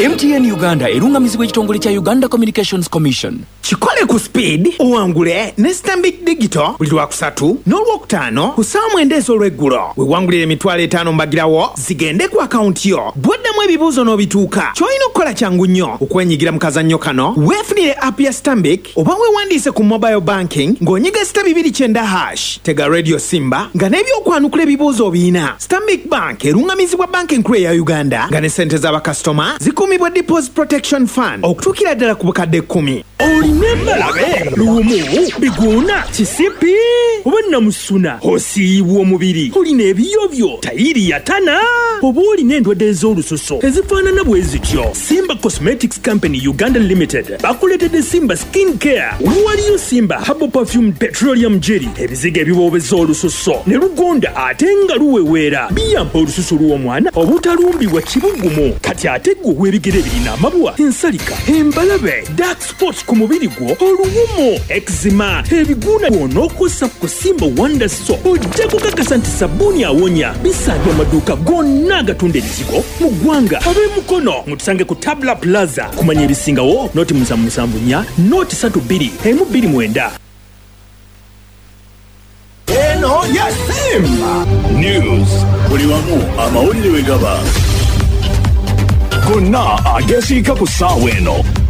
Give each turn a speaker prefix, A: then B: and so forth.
A: MTN Uganda erungamizibwa ekitongole kya Uganda Communications Commission.
B: Kikole ku speed uwangule ne Stanbic Digital buli lwakusatu n'olwokutaano ku saa 9 ez'olweggulo. Wewangulire emitwalo 5 mbagirawo zigende ku akaunti yo. Bw'oddamu ebibuuzo n'obituuka ky'olina okukola kyangu nnyo okwenyigira mu kazannyo kano. Weefunire app ya Stanbic oba weewandiise ku mobile banking ng'onyiga *290#. Tega Radio Simba nga n'ebyokwanukula ebibuuzo obiina. Stanbic Bank erungamizibwa banka enkulu eya Uganda nga ne ssente z'abakasitoma zikumibwa Deposit Protection Fund okutuukira ddala ku bukadde 10.
C: Olina embalabe lumu biguuna kisipi oba namusuna osiibwa omubiri olina ebiyobyo tayiri yatana oba olina endwadde ez'olususo ezifaanana bwe zityo. Simba Cosmetics Company Uganda Limited bakuleetedde Simba Skin Care. Waliyo Simba Herbal Perfume Petroleum Jelly, ebiziga ebiboobeza olususo ne lugonda ate nga luweweera biyamba olususu lw'omwana obutalumbibwa kibugumu. Kati ate ggwe ow'ebigere birina amabwa, ensalika, embalabe, dark spots ku mubiri gwo, oluwumo, eczema, ebiguuna bw'onookosa ku Simba Wonder Soap ojja kukakasa nti sabbuuni awonya. Bisangibwa amaduuka gonna agatunda ebizigo mu ggwanga. Ab'emukono mutusange ku Tabla Plaza. Kumanya ebisingawo noti 774 noti 32
D: eno ya Simba News buli wamu amawulire we gaba gonna agesiika ku ssaawa eno.